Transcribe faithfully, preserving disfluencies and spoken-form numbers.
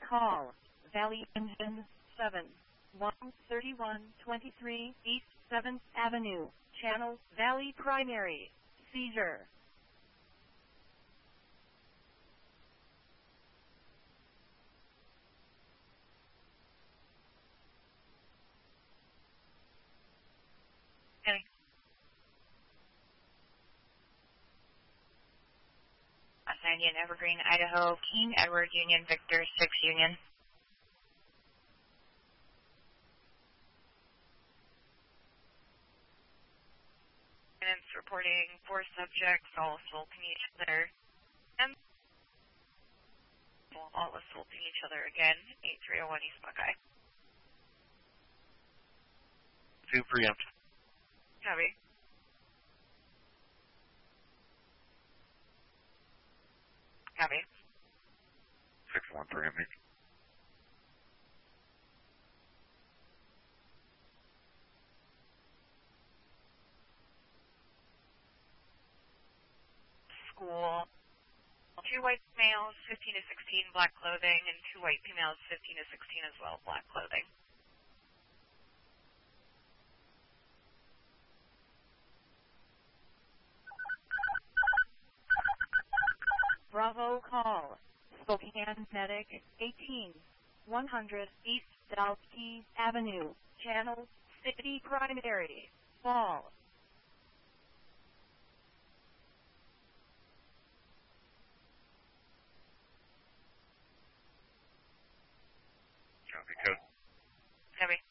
call. Valley Engine seven one thirty-one twenty-three East seventh Avenue. Channel Valley Primary. Seizure. Okay. Los Indian, Evergreen, Idaho, King Edward Union, Victor six Union. And it's reporting four subjects all assaulting each other. And all assaulting each other again. eight three oh one East Buckeye. Two preempt. Copy. Copy. six one preempt me. School. Two white males, fifteen to sixteen, black clothing, and two white females, fifteen to sixteen as well, black clothing. Bravo call. Spokane Medic eighteen one hundred East South Key Avenue. Channel City Primary. Fall. Copy code. Copy.